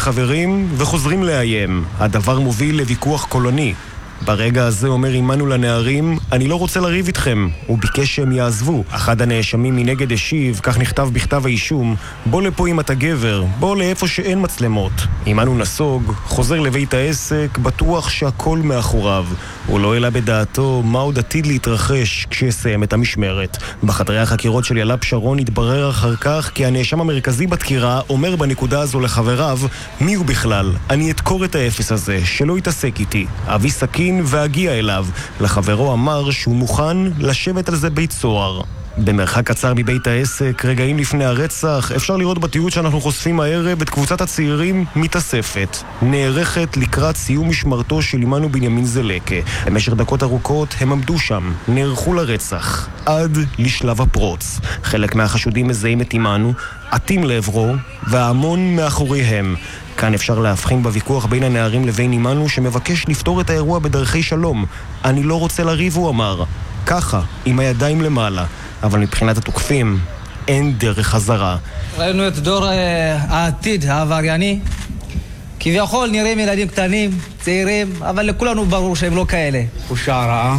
החברים וחוזרים לאיים. הדבר מוביל לוויכוח קולוני. ברגע הזה אומר אימנו לנערים, אני לא רוצה לריב איתכם. הוא ביקש שהם יעזבו. אחד הנאשמים מנגד השיב, כך נכתב בכתב האישום, בוא לפה אם אתה גבר, בוא לאיפה שאין מצלמות. אימנו נסוג, חוזר לבית העסק, בטוח שהכל מאחוריו. הוא לא העלה בדעתו מה עוד עתיד להתרחש כשיסיים את המשמרת. בחדרי החקירות של ילאב שרון התברר אחר כך כי הנאשם המרכזי בתקירה אומר בנקודה הזו לחבריו, מי הוא בכלל? אני אתקור את האפס הזה, שלא יתעסק איתי. אבי סכין והגיע אליו. לחברו אמר שהוא מוכן לשבת על זה בית סוהר. במרחק קצר מבית העסק, רגעים לפני הרצח, אפשר לראות בתיעוד שאנחנו חושפים הערב את קבוצת הצעירים מתאספת. נערכת לקראת סיום משמרתו של אימנו בנימין זלקה. במשך דקות ארוכות הם עמדו שם, נערכו לרצח, עד לשלב הפרוץ. חלק מהחשודים מזהים את אימנו, עטים לעברו, וההמון מאחוריהם. כאן אפשר להבחין בוויכוח בין הנערים לבין אימנו שמבקש לפתור את האירוע בדרכי שלום. אני לא רוצה לריב, הוא אמר. ככה, עם הידיים למעלה. אבל מבחינת התוקפים, אין דרך חזרה. ראינו את דור העתיד, העברייני. כביכול נראים ילדים קטנים, צעירים, אבל לכולנו ברור שהם לא כאלה. פושע רעה.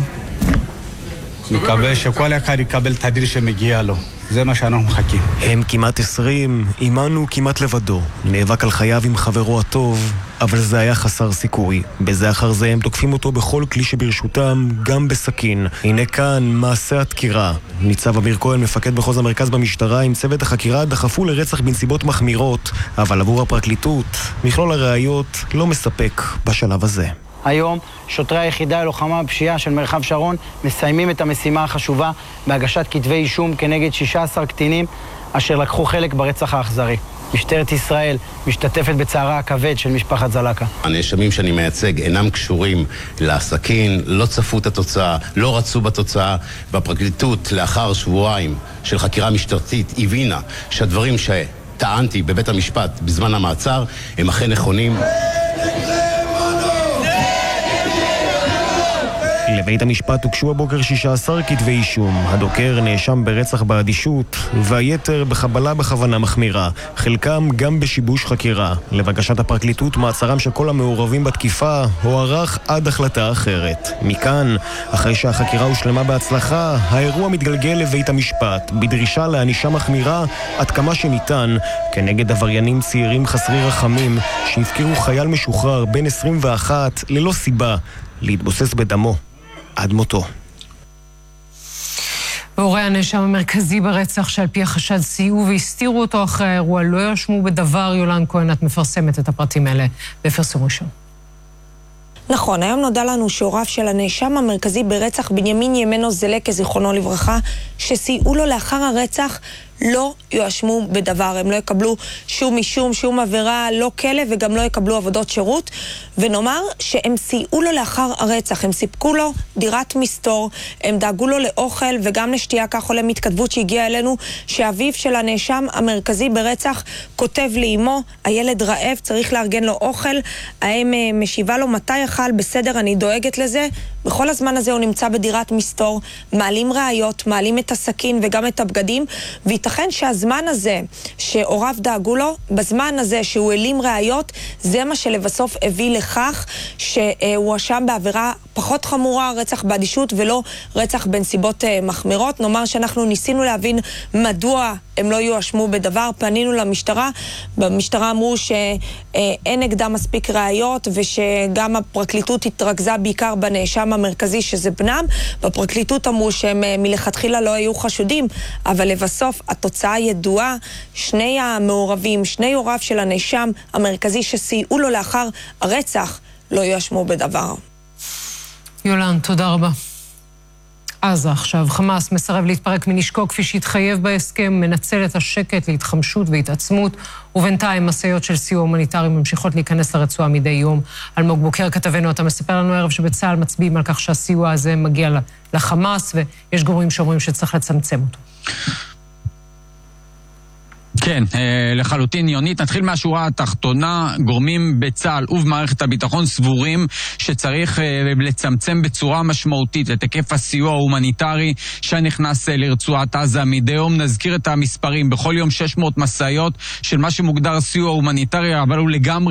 מקווה שכל אחד יקבל את הדין שמגיע לו. זה מה שאנחנו מחכים. הם כמעט 20, אימנו כמעט לבדו. נאבק על חייו עם חברו הטוב, אבל זה היה חסר סיכוי. בזה אחר זה הם תוקפים אותו בכל כלי שברשותם, גם בסכין. הנה כאן מעשה התקירה. ניצב אמיר כהן, מפקד מחוז המרכז במשטרה, עם צוות החקירה דחפו לרצח בנסיבות מחמירות, אבל עבור הפרקליטות, מכלול הראיות לא מספק בשלב הזה. היום שוטרי היחידה ללוחמה בפשיעה של מרחב שרון מסיימים את המשימה החשובה בהגשת כתבי אישום כנגד 16 קטינים אשר לקחו חלק ברצח האכזרי. משטרת ישראל משתתפת בצערה הכבד של משפחת זלקה. הנאשמים שאני מייצג אינם קשורים לסכין, לא צפו את התוצאה, לא רצו בתוצאה. בפרקליטות לאחר שבועיים של חקירה משטרתית הבינה שהדברים שטענתי בבית המשפט בזמן המעצר הם אכן נכונים. לבית המשפט הוגשו הבוקר 16 כתבי אישום. הדוקר נאשם ברצח באדישות, והיתר בחבלה בכוונה מחמירה. חלקם גם בשיבוש חקירה. לבקשת הפרקליטות, מעצרם של כל המעורבים בתקיפה הוארך עד החלטה אחרת. מכאן, אחרי שהחקירה הושלמה בהצלחה, האירוע מתגלגל לבית המשפט, בדרישה לענישה מחמירה עד כמה שניתן, כנגד עבריינים צעירים חסרי רחמים, שהפקירו חייל משוחרר בן 21 ללא סיבה להתבוסס בדמו עד מותו. והורי הנאשם המרכזי ברצח שעל פי החשד סייעו והסתירו אותו אחרי האירוע לא יאשמו בדבר. יולן כהן, את מפרסמת את הפרטים האלה בפרסום ראשון. נכון, היום נודע לנו שהוריו של הנאשם המרכזי ברצח בנימין ימנו זלקה, זיכרונו לברכה, שסייעו לו לאחר הרצח, לא יואשמו בדבר. הם לא יקבלו שום אישום, שום עבירה, לא כלא וגם לא יקבלו עבודות שירות. ונאמר שהם סייעו לו לאחר הרצח, הם סיפקו לו דירת מסתור, הם דאגו לו לאוכל וגם לשתייה. כך עולה מהתכתבות שהגיעה אלינו, שאביו של הנאשם המרכזי ברצח כותב לאמו, הילד רעב, צריך לארגן לו אוכל. האם משיבה לו, מתי אכל? בסדר, אני דואגת לזה. בכל הזמן הזה הוא נמצא בדירת מסתור, מעלים ראיות, מעלים את הסכין וגם את הבגדים, וייתכן שהזמן הזה שהוריו דאגו לו, בזמן הזה שהוא העלים ראיות, זה מה שלבסוף הביא לכך שהוא אשם בעבירה פחות חמורה, רצח באדישות ולא רצח בנסיבות מחמירות. נאמר שאנחנו ניסינו להבין מדוע הם לא יואשמו בדבר, פנינו למשטרה, במשטרה אמרו שאין נגדם מספיק ראיות ושגם הפרקליטות התרכזה בעיקר בנאשם המרכזי שזה בנם. בפרקליטות אמרו שהם מלכתחילה לא היו חשודים, אבל לבסוף התוצאה ידועה, שני המעורבים, שני הוריו של הנאשם המרכזי שסייעו לו לאחר הרצח לא יואשמו בדבר. יולן, תודה רבה. עזה עכשיו, חמאס מסרב להתפרק מנשקו כפי שהתחייב בהסכם, מנצל את השקט להתחמשות והתעצמות, ובינתיים מסעיות של סיוע הומניטרי ממשיכות להיכנס לרצועה מדי יום. אלמוג בוקר כתבנו, אתה מספר לנו ערב שבצה"ל מצביעים על כך שהסיוע הזה מגיע לחמאס, ויש גורמים שאומרים שצריך לצמצם אותו. כן, לחלוטין יונית. נתחיל מהשורה התחתונה. גורמים בצה"ל ובמערכת הביטחון סבורים שצריך לצמצם בצורה משמעותית את היקף הסיוע ההומניטרי שנכנס לרצועת עזה מדי יום. נזכיר את המספרים, בכל יום 600 מסעיות של מה שמוגדר סיוע הומניטרי, אבל הוא לגמרי